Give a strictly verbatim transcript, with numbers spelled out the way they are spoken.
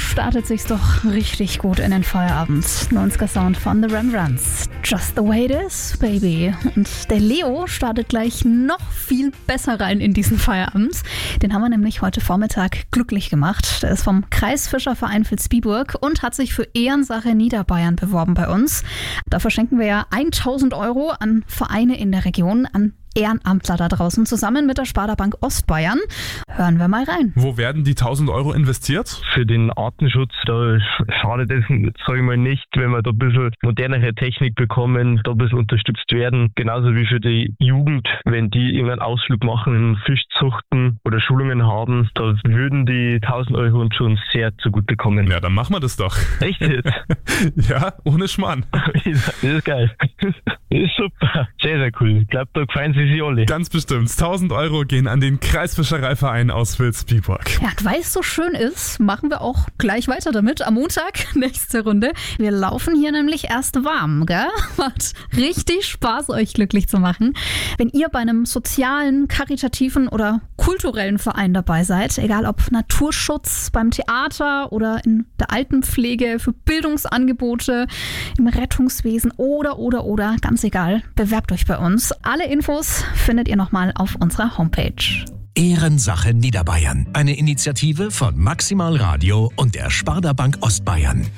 startet sich's doch richtig gut in den Feierabend. neunziger Sound von The Rembrandts. Just the way it is, baby. Und der Leo startet gleich noch viel besser rein in diesen Feierabend. Den haben wir nämlich heute Vormittag glücklich gemacht. Der ist vom Kreisfischerverein Vilsbiburg und hat sich für Ehrensache Niederbayern beworben bei uns. Da verschenken wir ja tausend Euro an Vereine in der Region, an Ehrenamtler da draußen, zusammen mit der Sparda-Bank Ostbayern. Hören wir mal rein. Wo werden die tausend Euro investiert? Für den Artenschutz, da schadet es, sage ich mal, nicht, wenn wir da ein bisschen modernere Technik bekommen, da ein bisschen unterstützt werden. Genauso wie für die Jugend, wenn die irgendeinen Ausflug machen, Fischzuchten oder Schulungen haben, da würden die tausend Euro uns schon sehr zugutekommen. Ja, dann machen wir das doch. Echt jetzt? Ja, ohne Schmarrn. Das ist geil. Das ist super. Sehr, sehr cool. Ich glaube, da gefallen Sie sich alle. Ganz bestimmt. tausend Euro gehen an den Kreisfischereiverein aus Vilsbiburg. Ja, weil es so schön ist, machen wir auch gleich weiter damit. Am Montag, nächste Runde. Wir laufen hier nämlich erst warm, gell? Macht richtig Spaß, euch glücklich zu machen. Wenn ihr bei einem sozialen, karitativen oder kulturellen Verein dabei seid, egal ob Naturschutz, beim Theater oder in der Altenpflege, für Bildungsangebote, im Rettungswesen oder, oder, oder, ganz egal, bewerbt euch bei uns. Alle Infos findet ihr nochmal auf unserer Homepage. Ehrensache Niederbayern. Eine Initiative von Maximal Radio und der Sparda-Bank Ostbayern.